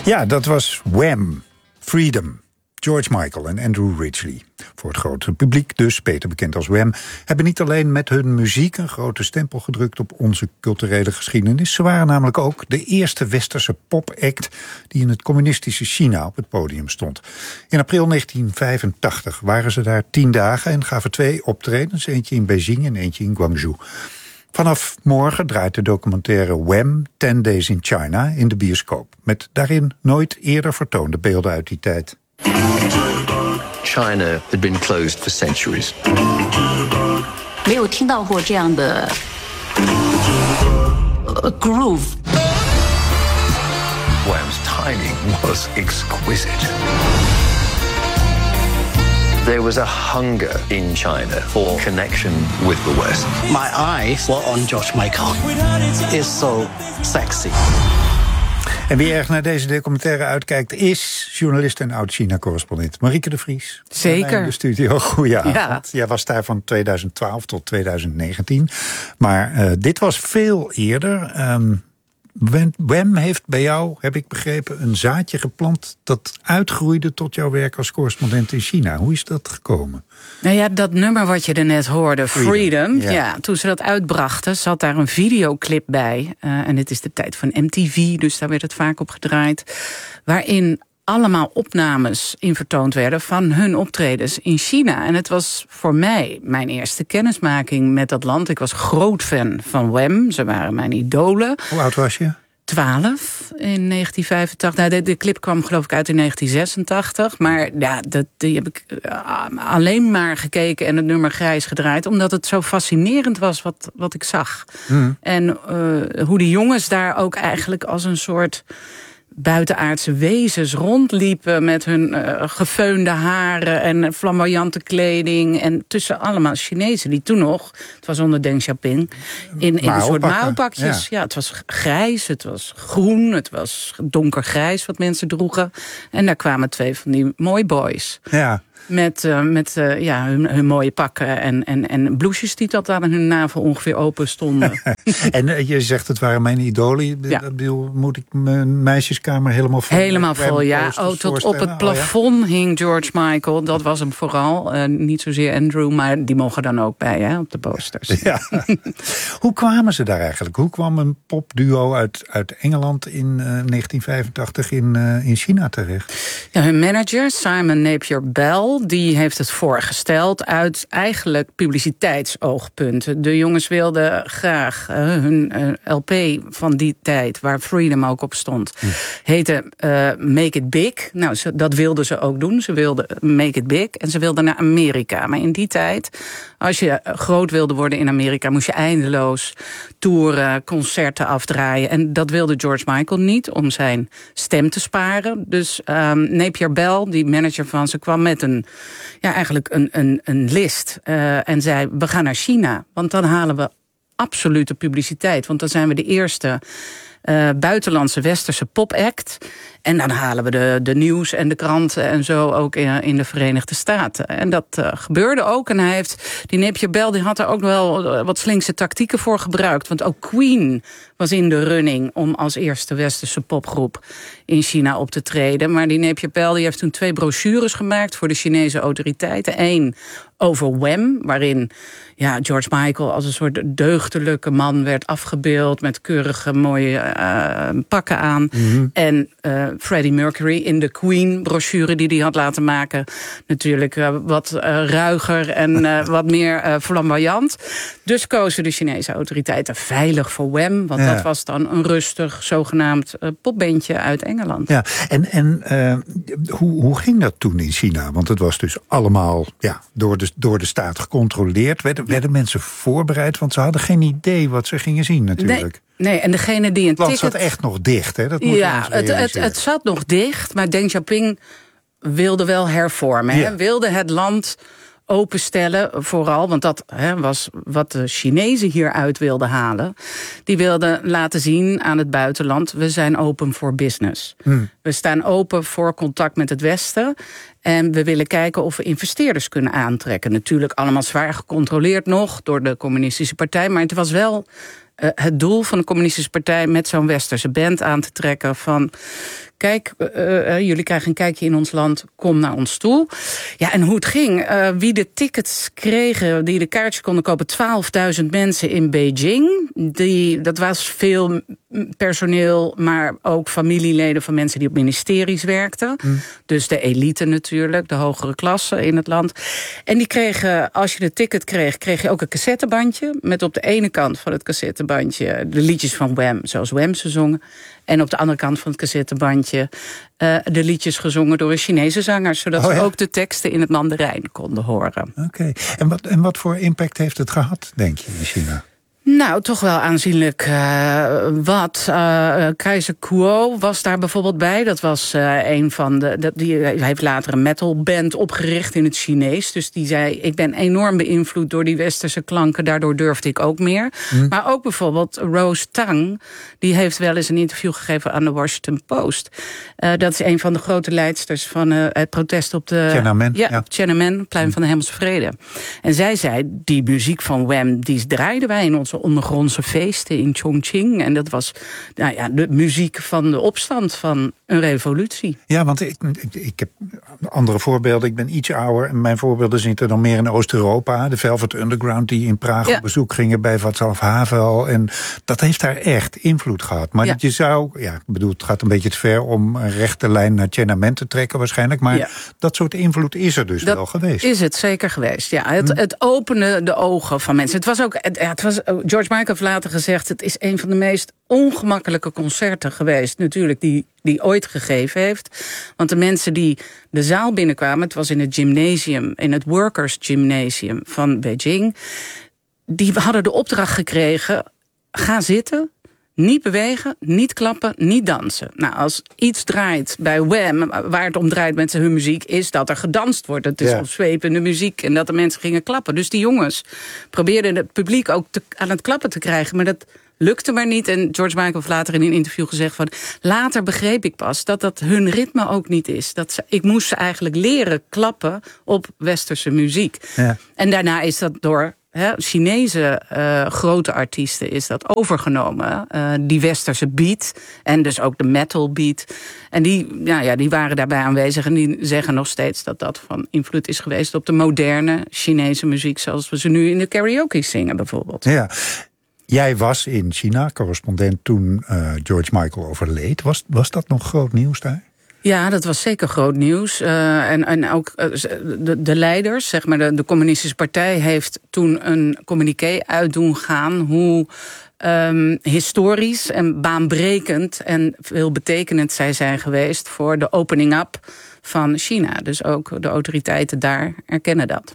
Ja, dat was Wham! Freedom. George Michael en Andrew Ridgeley. Voor het grote publiek, dus beter bekend als Wham, hebben niet alleen met hun muziek een grote stempel gedrukt op onze culturele geschiedenis. Ze waren namelijk ook de eerste westerse popact die in het communistische China op het podium stond. In april 1985 waren ze daar 10 dagen en gaven 2 optredens, eentje in Beijing en eentje in Guangzhou. Vanaf morgen draait de documentaire Wham! 10 Days in China in de bioscoop, met daarin nooit eerder vertoonde beelden uit die tijd. China had been closed for centuries. 没有听到过这样的 groove. Wham's timing was exquisite. There was a hunger in China for connection with the West. My eyes were on George Michael. It's so sexy. En wie erg naar deze documentaire uitkijkt is journalist en oud-China-correspondent Marieke de Vries. Zeker. In de studio, goedenavond. Ja. Jij was daar van 2012 tot 2019. Maar dit was veel eerder. Wham heeft bij jou, heb ik begrepen, een zaadje geplant dat uitgroeide tot jouw werk als correspondent in China. Hoe is dat gekomen? Nou ja, dat nummer wat je er net hoorde, Freedom. Ja, toen ze dat uitbrachten, zat daar een videoclip bij. En dit is de tijd van MTV, dus daar werd het vaak op gedraaid. Waarin allemaal opnames in vertoond werden van hun optredens in China. En het was voor mij mijn eerste kennismaking met dat land. Ik was groot fan van Wham. Ze waren mijn idolen. Hoe oud was je? 12 in 1985. Nou, de clip kwam geloof ik uit in 1986. Maar ja, die heb ik alleen maar gekeken en het nummer grijs gedraaid. Omdat het zo fascinerend was wat ik zag. En hoe die jongens daar ook eigenlijk als een soort buitenaardse wezens rondliepen met hun gefeunde haren en flamboyante kleding. En tussen allemaal Chinezen die toen nog, het was onder Deng Xiaoping, in een soort mouwpakjes. Ja, het was grijs, het was groen, het was donkergrijs wat mensen droegen. En daar kwamen 2 van die mooi boys. Ja. Met hun mooie pakken en blouses die tot aan hun navel ongeveer open stonden. En je zegt het waren mijn idolen. Ja. Moet ik mijn meisjeskamer helemaal vol? Helemaal vol, ja. Tot op het plafond hing George Michael. Dat was hem vooral. Niet zozeer Andrew, maar die mogen dan ook bij, hè, op de posters. Ja. Hoe kwamen ze daar eigenlijk? Hoe kwam een popduo uit Engeland in 1985 in China terecht? Ja, hun manager, Simon Napier Bell, die heeft het voorgesteld uit eigenlijk publiciteitsoogpunten. De jongens wilden graag hun LP van die tijd, waar Freedom ook op stond, heette Make It Big. Nou, dat wilden ze ook doen. Ze wilden Make It Big en ze wilden naar Amerika. Maar in die tijd, als je groot wilde worden in Amerika, moest je eindeloos toeren, concerten afdraaien. En dat wilde George Michael niet, om zijn stem te sparen. Dus Napier Bell, die manager van ze, kwam met eigenlijk een list. En zei, we gaan naar China, want dan halen we absolute publiciteit. Want dan zijn we de eerste buitenlandse westerse popact. En dan halen we de nieuws en de kranten en zo ook in de Verenigde Staten. En dat gebeurde ook. En die Napier Bell, die had er ook wel wat slinkse tactieken voor gebruikt. Want ook Queen was in de running om als eerste westerse popgroep in China op te treden. Maar die Napier Bell die heeft toen 2 brochures gemaakt voor de Chinese autoriteiten. 1 over Wham, waarin George Michael als een soort deugdelijke man werd afgebeeld met keurige mooie pakken aan. En Freddie Mercury in de Queen-brochure die hij had laten maken. Natuurlijk wat ruiger en wat meer flamboyant. Dus kozen de Chinese autoriteiten veilig voor Wham, want dat was dan een rustig, zogenaamd popbandje uit Engeland. Ja, en hoe ging dat toen in China? Want het was dus allemaal door de staat gecontroleerd. Werden mensen voorbereid? Want ze hadden geen idee wat ze gingen zien natuurlijk. Nee, en degene die een ticket... Het land zat echt nog dicht, hè? Dat moet het zat nog dicht, maar Deng Xiaoping wilde wel hervormen. Ja. Hè? Wilde het land openstellen, vooral, want dat was wat de Chinezen hieruit wilden halen. Die wilden laten zien aan het buitenland, we zijn open voor business. We staan open voor contact met het Westen. En we willen kijken of we investeerders kunnen aantrekken. Natuurlijk allemaal zwaar gecontroleerd nog door de Communistische Partij, maar het was wel het doel van de Communistische Partij met zo'n westerse band aan te trekken van, kijk, jullie krijgen een kijkje in ons land, kom naar ons toe. Ja, en hoe het ging, wie de tickets kregen, die de kaartjes konden kopen, 12.000 mensen in Beijing. Dat was veel personeel, maar ook familieleden van mensen die op ministeries werkten. Dus de elite natuurlijk, de hogere klasse in het land. En die kregen, als je de ticket kreeg je ook een cassettebandje, met op de ene kant van het cassettebandje de liedjes van Wham, zoals Wham ze zongen. En op de andere kant van het cassettebandje de liedjes gezongen door een Chinese zanger, zodat ze ook de teksten in het Mandarijn konden horen. Oké. En wat voor impact heeft het gehad, denk je, in China? Nou, toch wel aanzienlijk wat. Keizer Kuo was daar bijvoorbeeld bij. Dat was een van hij heeft later een metalband opgericht in het Chinees. Dus die zei, ik ben enorm beïnvloed door die westerse klanken. Daardoor durfde ik ook meer. Maar ook bijvoorbeeld Rose Tang. Die heeft wel eens een interview gegeven aan de Washington Post. Dat is een van de grote leidsters van het protest op de Tiananmen, Tiananmen, plein van de Hemelse Vrede. En zij zei, die muziek van Wham, die draaiden wij in onze ondergrondse feesten in Chongqing. En dat was de muziek van de opstand van een revolutie. Ja, want ik heb andere voorbeelden. Ik ben iets ouder en mijn voorbeelden zitten dan meer in Oost-Europa. De Velvet Underground die in Praag op bezoek gingen bij Václav Havel. En dat heeft daar echt invloed gehad. Maar dat je zou, ik bedoel, het gaat een beetje te ver om een rechte lijn naar Tiananmen te trekken waarschijnlijk. Maar dat soort invloed is er dus wel geweest. Is het zeker geweest, ja. Het opende de ogen van mensen. George Michael heeft later gezegd, het is een van de meest ongemakkelijke concerten geweest, natuurlijk, die ooit gegeven heeft. Want de mensen die de zaal binnenkwamen, het was in het gymnasium, in het Workers Gymnasium van Beijing, die hadden de opdracht gekregen, ga zitten, niet bewegen, niet klappen, niet dansen. Nou, als iets draait bij Wham, waar het om draait met hun muziek, is dat er gedanst wordt. Het is opzwepende muziek en dat de mensen gingen klappen. Dus die jongens probeerden het publiek ook aan het klappen te krijgen, maar dat lukte maar niet. En George Michael heeft later in een interview gezegd van, later begreep ik pas dat hun ritme ook niet is. Ik moest ze eigenlijk leren klappen op westerse muziek. Ja. En daarna is dat door Chinese grote artiesten is dat overgenomen. Die westerse beat en dus ook de metal beat. En die waren daarbij aanwezig en die zeggen nog steeds dat van invloed is geweest op de moderne Chinese muziek, zoals we ze nu in de karaoke zingen bijvoorbeeld. Ja. Jij was in China correspondent toen George Michael overleed. Was dat nog groot nieuws daar? Ja, dat was zeker groot nieuws. En ook de leiders, zeg maar de communistische partij, heeft toen een communiqué uit doen gaan hoe historisch en baanbrekend en veelbetekenend zij zijn geweest voor de opening up van China. Dus ook de autoriteiten daar erkennen dat.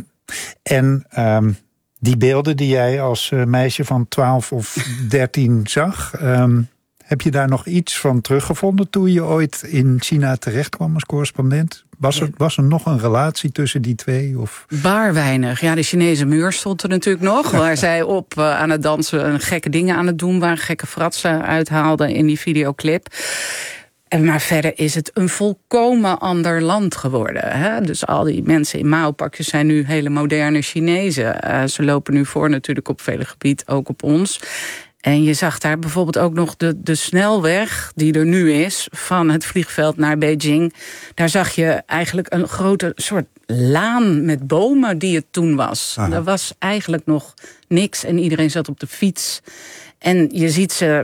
En die beelden die jij als meisje van 12 of 13 zag, heb je daar nog iets van teruggevonden toen je ooit in China terecht kwam als correspondent? Was er nog een relatie tussen die twee? Of? Bar weinig. Ja, de Chinese muur stond er natuurlijk nog, waar zij op aan het dansen en gekke dingen aan het doen waren, gekke fratsen uithaalden in die videoclip. Maar verder is het een volkomen ander land geworden. Hè? Dus al die mensen in Mao-pakjes zijn nu hele moderne Chinezen. Ze lopen nu voor natuurlijk op vele gebieden, ook op ons. En je zag daar bijvoorbeeld ook nog de snelweg die er nu is van het vliegveld naar Beijing. Daar zag je eigenlijk een grote soort laan met bomen die het toen was. Aha. Er was eigenlijk nog niks en iedereen zat op de fiets. En je ziet ze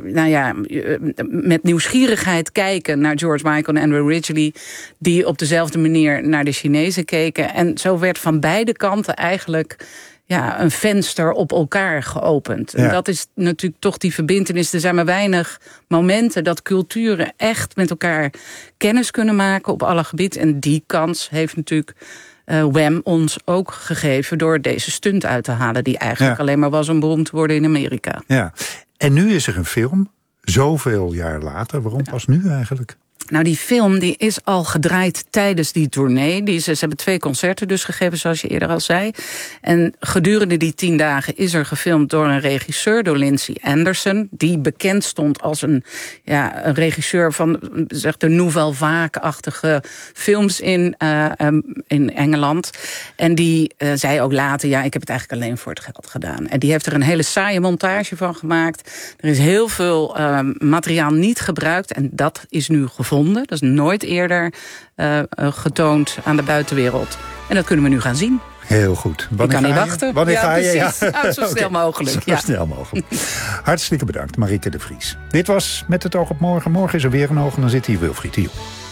met nieuwsgierigheid kijken naar George Michael en Andrew Ridgeley, die op dezelfde manier naar de Chinezen keken. En zo werd van beide kanten eigenlijk een venster op elkaar geopend. Ja. En dat is natuurlijk toch die verbintenis. Er zijn maar weinig momenten dat culturen echt met elkaar kennis kunnen maken op alle gebieden. En die kans heeft natuurlijk Wham ons ook gegeven door deze stunt uit te halen, die eigenlijk alleen maar was om beroemd te worden in Amerika. Ja. En nu is er een film, zoveel jaar later. Waarom pas nu eigenlijk? Nou, die film die is al gedraaid tijdens die tournee. Ze hebben 2 concerten dus gegeven, zoals je eerder al zei. En gedurende die 10 dagen is er gefilmd door een regisseur, door Lindsay Anderson, die bekend stond als een regisseur van de Nouvelle Vague-achtige films in Engeland. En die zei ook later, ik heb het eigenlijk alleen voor het geld gedaan. En die heeft er een hele saaie montage van gemaakt. Er is heel veel materiaal niet gebruikt en dat is nu gevonden Londen. Dat is nooit eerder getoond aan de buitenwereld. En dat kunnen we nu gaan zien. Heel goed. Ik kan niet wachten. Wanneer ga je? Precies. Ja. Zo snel mogelijk. Zo snel mogelijk. Hartstikke bedankt, Marieke de Vries. Dit was Met het oog op morgen. Morgen is er weer een oog en dan zit hier Wilfried de Jong.